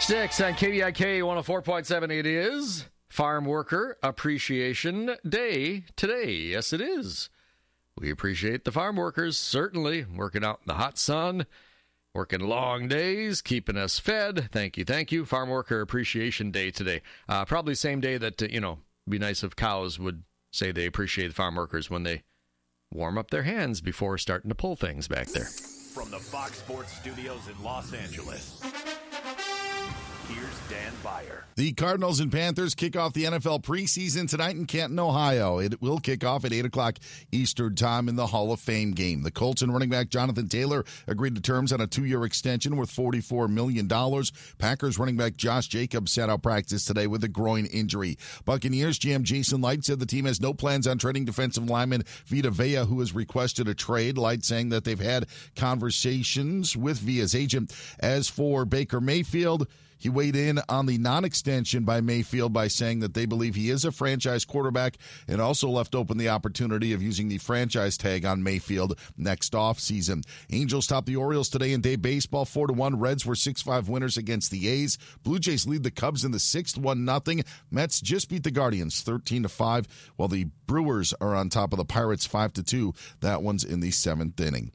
6 on KVIK 104.7. It is Farm Worker Appreciation Day today. Yes, it is. We appreciate the farm workers, certainly, working out in the hot sun, working long days, keeping us fed. Thank you, thank you. Farm Worker Appreciation Day today. Probably same day that, it'd be nice if cows would say they appreciate the farm workers when they warm up their hands before starting to pull things back there. From the Fox Sports Studios in Los Angeles, here's Dan Beyer. The Cardinals and Panthers kick off the NFL preseason tonight in Canton, Ohio. It will kick off at 8 o'clock Eastern Time in the Hall of Fame game. The Colts and running back Jonathan Taylor agreed to terms on a 2-year extension worth $44 million. Packers running back Josh Jacobs sat out practice today with a groin injury. Buccaneers GM Jason Licht said the team has no plans on trading defensive lineman Vita Vea, who has requested a trade. Licht saying that they've had conversations with Vea's agent. As for Baker Mayfield, he weighed in on the non-extension by Mayfield by saying that they believe he is a franchise quarterback and also left open the opportunity of using the franchise tag on Mayfield next offseason. Angels top the Orioles today in day baseball 4-1. Reds were 6-5 winners against the A's. Blue Jays lead the Cubs in the 6th 1-0. Mets just beat the Guardians 13-5, while the Brewers are on top of the Pirates 5-2. That one's in the 7th inning.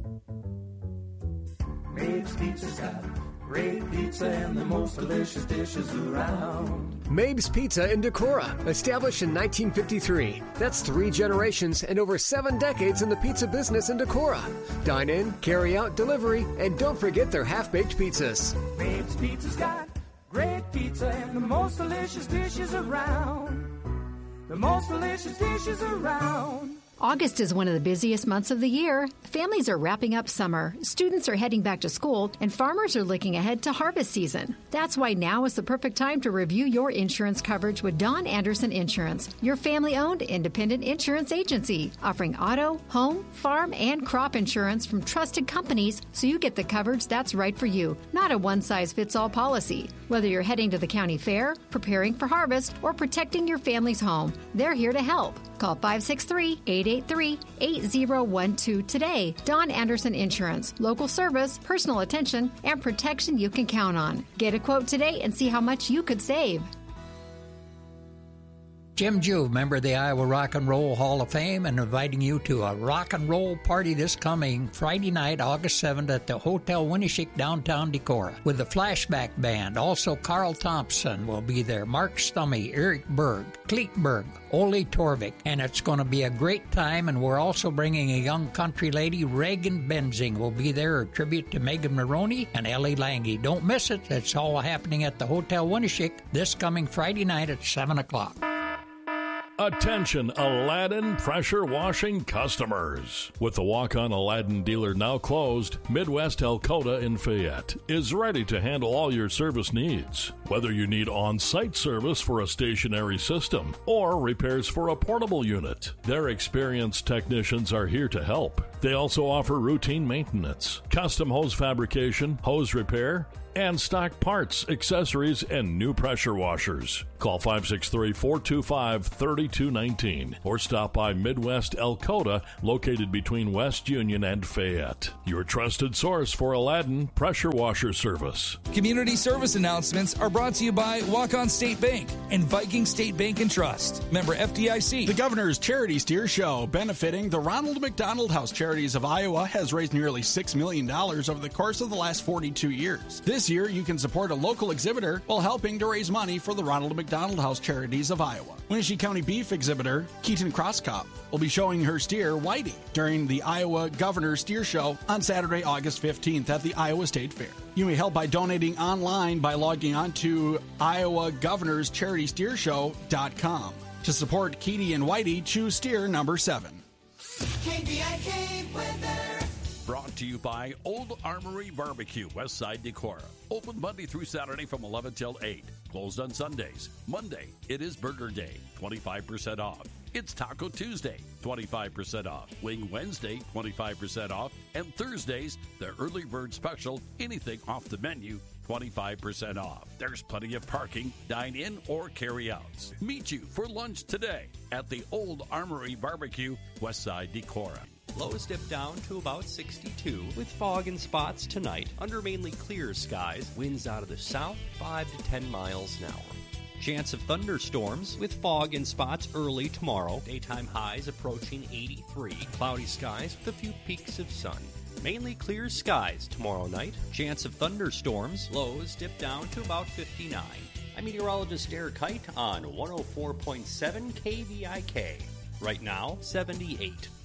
Mabes Pizza's got great pizza and the most delicious dishes around. Mabes Pizza in Decorah, established in 1953. That's 3 generations and over 7 decades in the pizza business in Decorah. Dine in, carry out, delivery, and don't forget their half-baked pizzas. Mabes Pizza's got great pizza and the most delicious dishes around. The most delicious dishes around. August is one of the busiest months of the year. Families are wrapping up summer, students are heading back to school, and farmers are looking ahead to harvest season. That's why now is the perfect time to review your insurance coverage with Don Anderson Insurance, your family-owned independent insurance agency, offering auto, home, farm, and crop insurance from trusted companies so you get the coverage that's right for you, not a one-size-fits-all policy. Whether you're heading to the county fair, preparing for harvest, or protecting your family's home, they're here to help. Call 563-883-8012 today. Don Anderson Insurance. Local service, personal attention, and protection you can count on. Get a quote today and see how much you could save. Jim Juve, member of the Iowa Rock and Roll Hall of Fame, and inviting you to a rock and roll party this coming Friday night, August 7th at the Hotel Winneshiek, downtown Decorah, with the Flashback Band. Also, Carl Thompson will be there, Mark Stummy, Eric Berg, Kleetberg, Ole Torvik, and it's going to be a great time, and we're also bringing a young country lady, Reagan Benzing, will be there, a tribute to Megan Maroney and Ellie Lange. Don't miss it. It's all happening at the Hotel Winneshiek this coming Friday night at 7 o'clock. Attention Aladdin pressure washing customers. With the walk-on Aladdin dealer now closed, Midwest Elkota in Fayette is ready to handle all your service needs. Whether you need on-site service for a stationary system or repairs for a portable unit, their experienced technicians are here to help. They also offer routine maintenance, custom hose fabrication, hose repair, and stock parts, accessories, and new pressure washers. Call 563-425-3219 or stop by Midwest Elkota, located between West Union and Fayette. Your trusted source for Aladdin pressure washer service. Community service announcements are brought to you by Walk-On State Bank and Viking State Bank and Trust. Member FDIC. The Governor's Charity Steer Show, benefiting the Ronald McDonald House Charities of Iowa, has raised nearly $6 million over the course of the last 42 years. This year, you can support a local exhibitor while helping to raise money for the Ronald McDonald House Charities of Iowa. Winneshiek County Beef exhibitor Keaton Crosskop will be showing her steer, Whitey, during the Iowa Governor's Steer Show on Saturday, August 15th at the Iowa State Fair. You may help by donating online by logging on to IowaGovernorsCharitySteerShow.com. To support Keaty and Whitey, choose steer number 7. KVIK weather. Brought to you by Old Armory Barbecue, Westside Decorah. Open Monday through Saturday from 11 till 8. Closed on Sundays. Monday, it is Burger Day, 25% off. It's Taco Tuesday, 25% off. Wing Wednesday, 25% off. And Thursdays, the early bird special, anything off the menu, 25% off. There's plenty of parking, dine-in, or carry-outs. Meet you for lunch today at the Old Armory Barbecue, Westside Decorah. Lows dip down to about 62 with fog and spots tonight under mainly clear skies. Winds out of the south 5 to 10 miles an hour. Chance of thunderstorms with fog and spots early tomorrow. Daytime highs approaching 83. Cloudy skies with a few peaks of sun. Mainly clear skies tomorrow night. Chance of thunderstorms. Lows dip down to about 59. I'm meteorologist Eric Kite on 104.7 KVIK. Right now, 78.